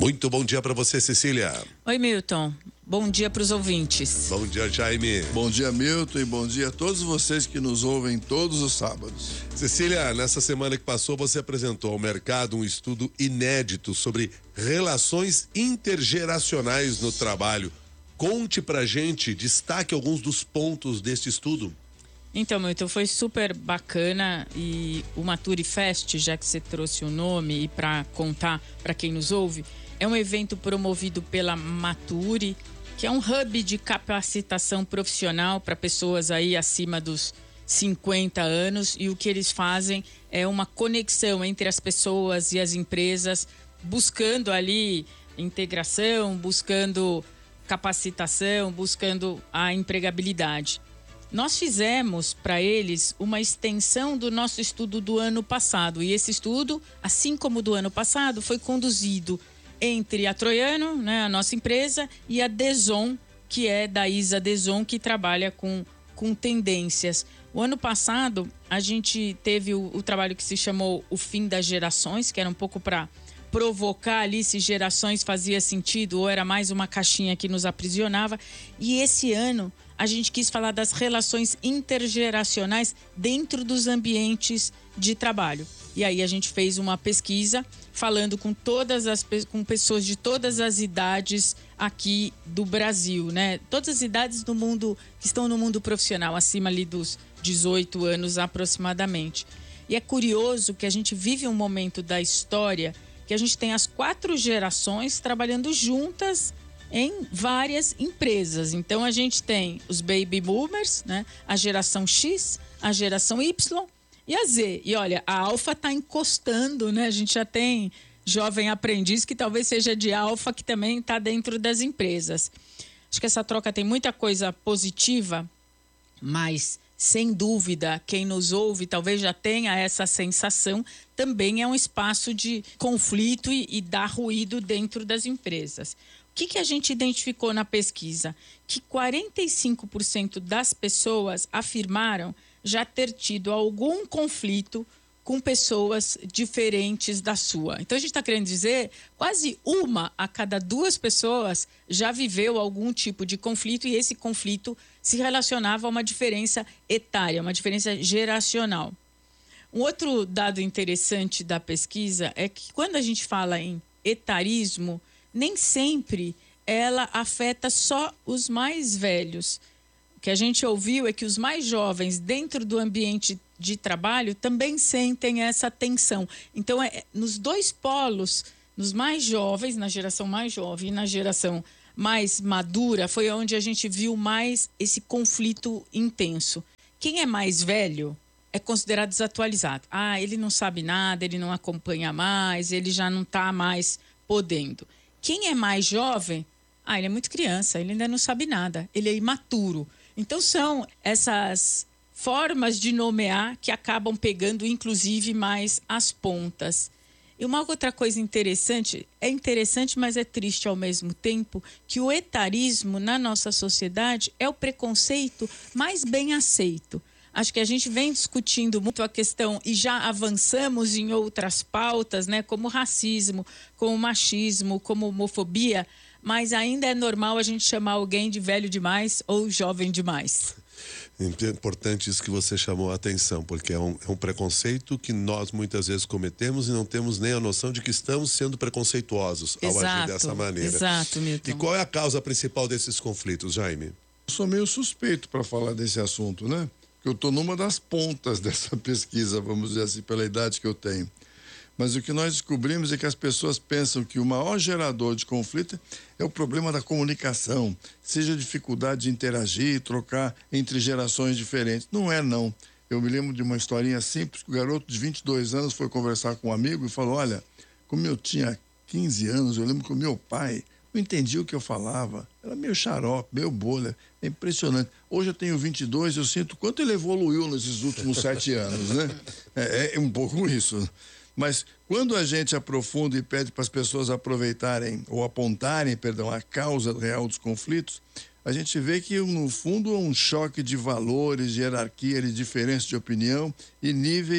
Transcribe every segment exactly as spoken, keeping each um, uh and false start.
Muito bom dia para você, Cecília. Oi, Milton. Bom dia para os ouvintes. Bom dia, Jaime. Bom dia, Milton, e bom dia a todos vocês que nos ouvem todos os sábados. Cecília, nessa semana que passou, você apresentou ao mercado um estudo inédito sobre relações intergeracionais no trabalho. Conte pra gente, destaque alguns dos pontos deste estudo. Então, Milton, foi super bacana e o Mature Fest, já que você trouxe o nome e para contar para quem nos ouve, é um evento promovido pela Mature, que é um hub de capacitação profissional para pessoas aí acima dos cinquenta anos, e o que eles fazem é uma conexão entre as pessoas e as empresas, buscando ali integração, buscando capacitação, buscando a empregabilidade. Nós fizemos para eles uma extensão do nosso estudo do ano passado, e esse estudo, assim como do ano passado, foi conduzido entre a Troiano, né, a nossa empresa, e a Deson, que é da Isa Deson, que trabalha com, com tendências. O ano passado, a gente teve o, o trabalho que se chamou O Fim das Gerações, que era um pouco para provocar ali se gerações fazia sentido ou era mais uma caixinha que nos aprisionava. E esse ano, a gente quis falar das relações intergeracionais dentro dos ambientes de trabalho. E aí a gente fez uma pesquisa falando com todas as com pessoas de todas as idades aqui do Brasil, né? Todas as idades do mundo que estão no mundo profissional, acima ali dos dezoito anos aproximadamente. E é curioso que a gente vive um momento da história que a gente tem as quatro gerações trabalhando juntas em várias empresas. Então a gente tem os baby boomers, né? A geração X, a geração Y e a Z. E olha, a alfa está encostando, né? A gente já tem jovem aprendiz que talvez seja de alfa, que também está dentro das empresas. Acho que essa troca tem muita coisa positiva, mas sem dúvida, quem nos ouve talvez já tenha essa sensação, também é um espaço de conflito e, e dá ruído dentro das empresas. O que, que a gente identificou na pesquisa? Que quarenta e cinco por cento das pessoas afirmaram já ter tido algum conflito com pessoas diferentes da sua. Então, a gente está querendo dizer, quase uma a cada duas pessoas já viveu algum tipo de conflito, e esse conflito se relacionava a uma diferença etária, uma diferença geracional. Um outro dado interessante da pesquisa é que quando a gente fala em etarismo, nem sempre ela afeta só os mais velhos. O que a gente ouviu é que os mais jovens dentro do ambiente de trabalho também sentem essa tensão. Então, é, nos dois polos, nos mais jovens, na geração mais jovem e na geração mais madura, foi onde a gente viu mais esse conflito intenso. Quem é mais velho é considerado desatualizado. Ah, ele não sabe nada, ele não acompanha mais, ele já não está mais podendo. Quem é mais jovem, ah, ele é muito criança, ele ainda não sabe nada, ele é imaturo. Então, são essas formas de nomear que acabam pegando, inclusive, mais as pontas. E uma outra coisa interessante, é interessante, mas é triste ao mesmo tempo, que o etarismo na nossa sociedade é o preconceito mais bem aceito. Acho que a gente vem discutindo muito a questão e já avançamos em outras pautas, né, como racismo, como machismo, como homofobia, mas ainda é normal a gente chamar alguém de velho demais ou jovem demais. É importante isso que você chamou a atenção, porque é um, é um preconceito que nós muitas vezes cometemos e não temos nem a noção de que estamos sendo preconceituosos ao exato, agir dessa maneira. Exato, Milton. E qual é a causa principal desses conflitos, Jaime? Eu sou meio suspeito para falar desse assunto, né? Porque eu estou numa das pontas dessa pesquisa, vamos dizer assim, pela idade que eu tenho. Mas o que nós descobrimos é que as pessoas pensam que o maior gerador de conflito é o problema da comunicação, seja a dificuldade de interagir, trocar entre gerações diferentes. Não é, não. Eu me lembro de uma historinha simples, que o garoto de vinte e dois anos foi conversar com um amigo e falou, olha, como eu tinha quinze anos, eu lembro que o meu pai não entendia o que eu falava, era meio xarope, meio bolha, é impressionante. Hoje eu tenho vinte e dois, eu sinto quanto ele evoluiu nesses últimos sete anos, né? É, é um pouco isso. Mas quando a gente aprofunda e pede para as pessoas aproveitarem ou apontarem, perdão, a causa real dos conflitos, a gente vê que, no fundo, é um choque de valores, de hierarquia, de diferença de opinião e níveis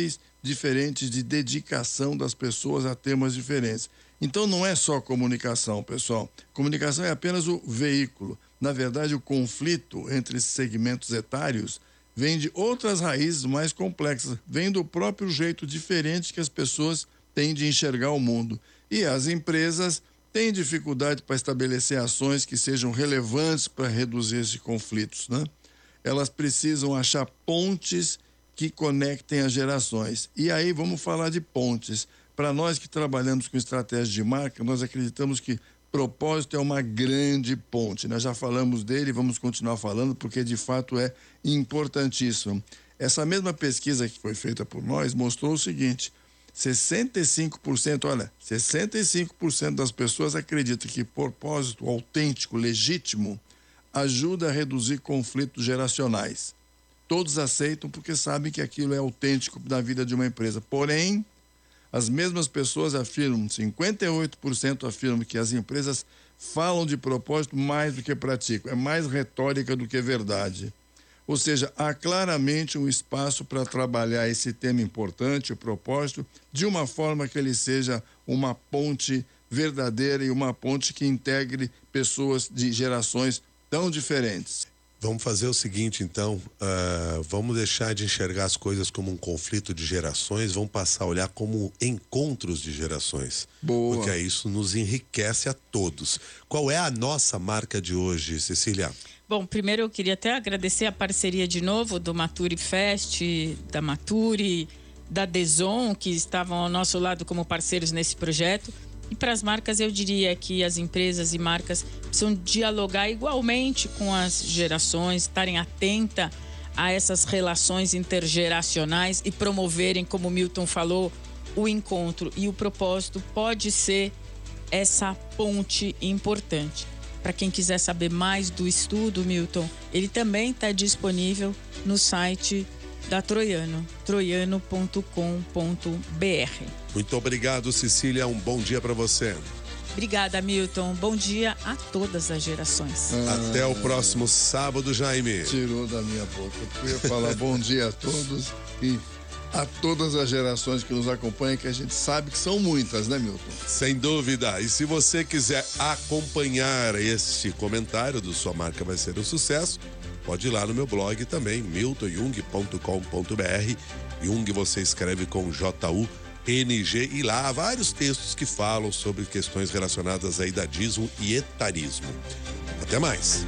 diferentes de dedicação das pessoas a temas diferentes. Então não é só comunicação, pessoal. Comunicação é apenas o veículo. Na verdade, o conflito entre esses segmentos etários vem de outras raízes mais complexas, vem do próprio jeito diferente que as pessoas têm de enxergar o mundo. E as empresas têm dificuldade para estabelecer ações que sejam relevantes para reduzir esses conflitos, né? Elas precisam achar pontes que conectem as gerações. E aí vamos falar de pontes. Para nós que trabalhamos com estratégia de marca, nós acreditamos que propósito é uma grande ponte. Nós já falamos dele e vamos continuar falando porque de fato é importantíssimo. Essa mesma pesquisa que foi feita por nós mostrou o seguinte: sessenta e cinco por cento, olha, sessenta e cinco por cento das pessoas acreditam que propósito autêntico, legítimo, ajuda a reduzir conflitos geracionais. Todos aceitam porque sabem que aquilo é autêntico na vida de uma empresa. Porém, as mesmas pessoas afirmam, cinquenta e oito por cento afirmam que as empresas falam de propósito mais do que praticam. É mais retórica do que verdade. Ou seja, há claramente um espaço para trabalhar esse tema importante, o propósito, de uma forma que ele seja uma ponte verdadeira e uma ponte que integre pessoas de gerações tão diferentes. Vamos fazer o seguinte, então, uh, vamos deixar de enxergar as coisas como um conflito de gerações, vamos passar a olhar como encontros de gerações. Boa. Porque isso nos enriquece a todos. Qual é a nossa marca de hoje, Cecília? Bom, primeiro eu queria até agradecer a parceria de novo do Maturi Fest, da Maturi, da Deson, que estavam ao nosso lado como parceiros nesse projeto. E para as marcas, eu diria que as empresas e marcas precisam dialogar igualmente com as gerações, estarem atentas a essas relações intergeracionais e promoverem, como o Milton falou, o encontro. E o propósito pode ser essa ponte importante. Para quem quiser saber mais do estudo, Milton, ele também está disponível no site da Troiano, troiano ponto com ponto b r. Muito obrigado, Cecília. Um bom dia para você. Obrigada, Milton. Bom dia a todas as gerações. Ah, Até o próximo sábado, Jaime. Tirou da minha boca. Eu ia falar bom dia a todos e a todas as gerações que nos acompanham, que a gente sabe que são muitas, né, Milton? Sem dúvida. E se você quiser acompanhar este comentário do Sua Marca Vai Ser um Sucesso, pode ir lá no meu blog também, milton jung ponto com ponto b r. Jung você escreve com J U N G e lá há vários textos que falam sobre questões relacionadas a idadismo e etarismo. Até mais.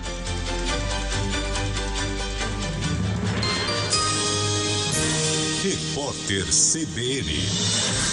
Repórter C B N.